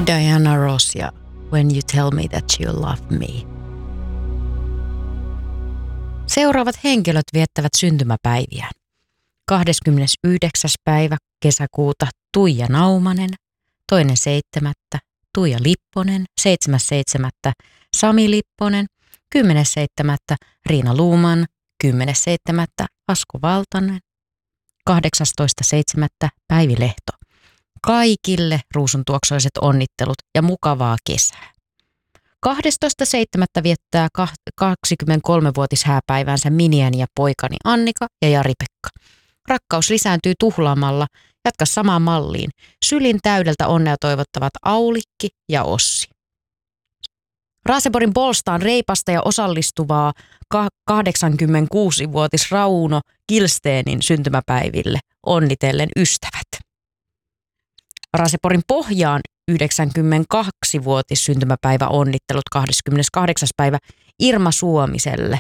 Diana Ross ja When You Tell Me That You Love Me. Seuraavat henkilöt viettävät syntymäpäiviään. 29. päivä kesäkuuta Tuija Naumanen, 2.7. Tuija Lipponen, 7.7. Sami Lipponen, 10.7. Riina Luuman, 10.7. Asko Valtanen, 18.7. Päivi Lehto. Kaikille ruusuntuoksoiset onnittelut ja mukavaa kesää. 12.7. viettää 23-vuotishääpäivänsä miniäni ja poikani Annika ja Jari-Pekka. Rakkaus lisääntyy tuhlaamalla. Jatka samaan malliin. Sylin täydeltä onnea toivottavat Aulikki ja Ossi. Raaseporin Bolstaan reipasta ja osallistuvaa 86-vuotis Rauno Kilsteenin syntymäpäiville onnitellen ystävät. Raaseporin Pohjaan 92-vuotis syntymäpäivä onnittelut 28. päivä Irma Suomiselle.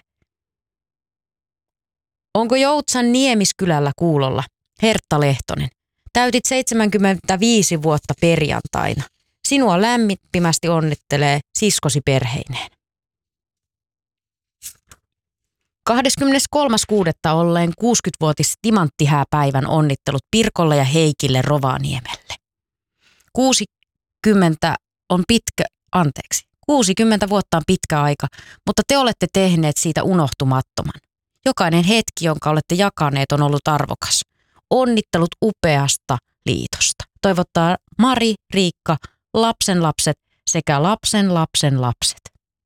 Onko Joutsan Niemiskylällä kuulolla? Hertta Lehtonen. Täytit 75 vuotta perjantaina. Sinua lämpimästi onnittelee siskosi perheineen. 23.6. olleen 60-vuotis timanttihääpäivän onnittelut Pirkolle ja Heikille Rovaniemelle. 60 vuotta on pitkä aika, mutta te olette tehneet siitä unohtumattoman. Jokainen hetki, jonka olette jakaneet, on ollut arvokas. Onnittelut upeasta liitosta. Toivottaa Mari, Riikka, lapsenlapset sekä lapsenlapsenlapset.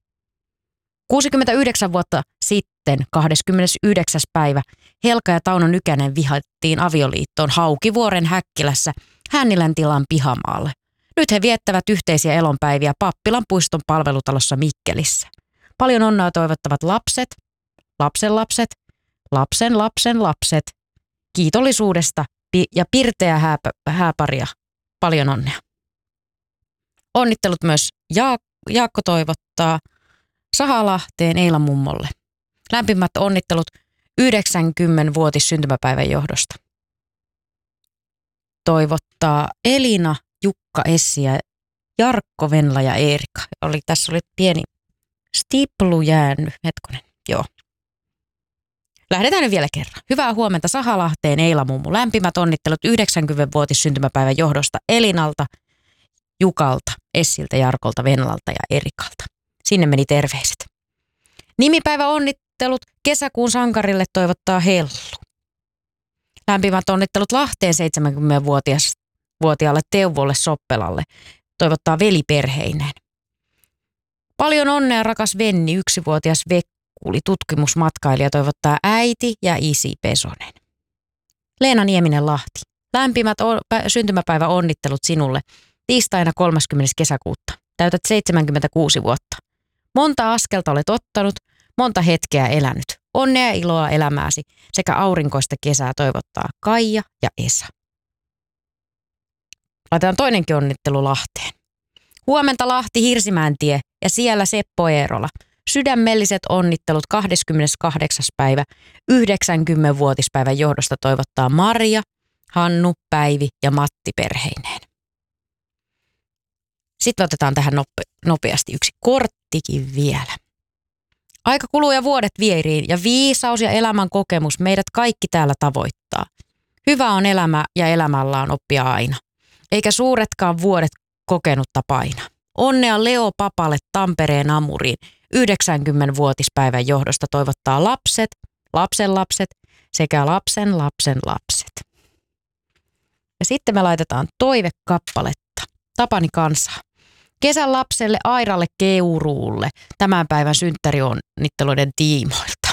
69 vuotta sitten, 29. päivä, Helka ja Tauno Nykänen vihattiin avioliittoon Haukivuoren Häkkilässä Hännilän tilan pihamaalla. Nyt he viettävät yhteisiä elonpäiviä Pappilan puiston palvelutalossa Mikkelissä. Paljon onnea toivottavat lapset, lapsenlapset, lapsenlapsenlapset, kiitollisuudesta ja pirteää hääparia. Paljon onnea. Onnittelut myös Jaakko toivottaa Sahalahteen Eilan mummolle. Lämpimät onnittelut 90-vuotis syntymäpäivän johdosta. Toivottaa Elina, Jukka, Essi ja Jarkko, Venla ja Eerikka. Tässä oli pieni stiplu jäänyt. Hetkonen, joo. Lähdetään nyt vielä kerran. Hyvää huomenta Sahalahteen Eila mummu. Lämpimät onnittelut 90-vuotis syntymäpäivän johdosta Elinalta, Jukalta, Essiltä, Jarkolta, Venlalta ja Erikalta. Sinne meni terveiset. Nimipäivä onnittelut kesäkuun sankarille toivottaa Hellu. Lämpimät onnittelut Lahteen 70-vuotiaalle Teuvolle Soppelalle toivottaa veliperheineen. Paljon onnea rakas Venni, 1-vuotias Vekkuli, tutkimusmatkailija toivottaa äiti ja isi Pesonen. Leena Nieminen Lahti. Lämpimät syntymäpäivä onnittelut sinulle tiistaina 30. kesäkuuta. Täytät 76 vuotta. Monta askelta olet ottanut, monta hetkeä elänyt. Onnea ja iloa elämääsi sekä aurinkoista kesää toivottaa Kaija ja Esa. Laitetaan toinenkin onnittelu Lahteen. Huomenta Lahti Hirsimäentie ja siellä Seppo Eerola. Sydämelliset onnittelut 28. päivä 90-vuotispäivän johdosta toivottaa Maria, Hannu, Päivi ja Matti perheineen. Sitten otetaan tähän nopeasti yksi korttikin vielä. Aika kuluu ja vuodet vieriin ja viisaus ja elämän kokemus meidät kaikki täällä tavoittaa. Hyvä on elämä ja elämällä on oppia aina. Eikä suuretkaan vuodet kokenutta paina. Onnea Leo Papalle Tampereen Amuriin 90-vuotispäivän johdosta toivottaa lapset, lapsenlapset sekä lapsenlapsenlapset. Ja sitten me laitetaan toivekappaletta Tapani Kansaa. Kesän lapselle Airalle Keuruulle tämän päivän synttärionnitteluiden tiimoilta.